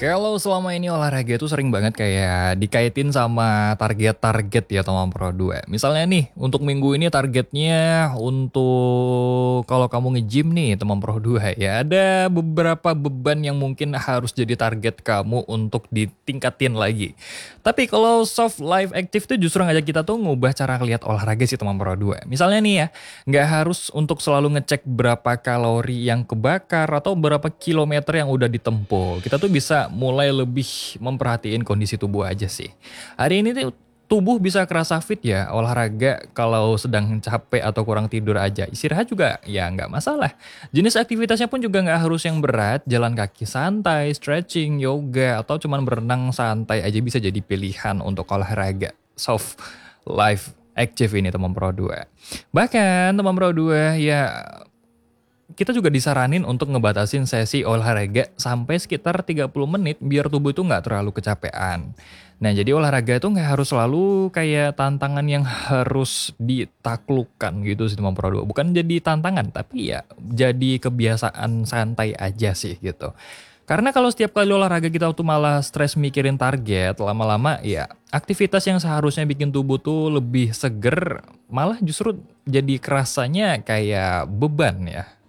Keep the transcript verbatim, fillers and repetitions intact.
Kalau selama ini olahraga itu sering banget kayak dikaitin sama target-target ya teman Pro dua. Misalnya nih, untuk minggu ini targetnya untuk kalau kamu nge-gym nih teman Pro dua ya, ada beberapa beban yang mungkin harus jadi target kamu untuk ditingkatin lagi. Tapi kalau soft life active tuh justru ngajak kita tuh ngubah cara ngeliat olahraga sih teman Pro dua. Misalnya nih ya, nggak harus untuk selalu ngecek berapa kalori yang kebakar atau berapa kilometer yang udah ditempuh. Kita tuh bisa mulai lebih memperhatiin kondisi tubuh aja sih. Hari ini tuh tubuh bisa kerasa fit ya, olahraga kalau sedang capek atau kurang tidur aja. Istirahat juga ya nggak masalah. Jenis aktivitasnya pun juga nggak harus yang berat, jalan kaki santai, stretching, yoga, atau cuman berenang santai aja bisa jadi pilihan untuk olahraga. Soft life active ini teman Pro dua. Bahkan teman Pro dua ya kita juga disaranin untuk ngebatasin sesi olahraga sampai sekitar tiga puluh menit biar tubuh itu nggak terlalu kecapean. Nah jadi olahraga itu nggak harus selalu kayak tantangan yang harus ditaklukkan gitu sih teman Pro dua. Bukan jadi tantangan tapi ya jadi kebiasaan santai aja sih gitu. Karena kalau setiap kali olahraga kita tuh malah stres mikirin target, lama-lama ya aktivitas yang seharusnya bikin tubuh tuh lebih seger, malah justru jadi kerasanya kayak beban ya.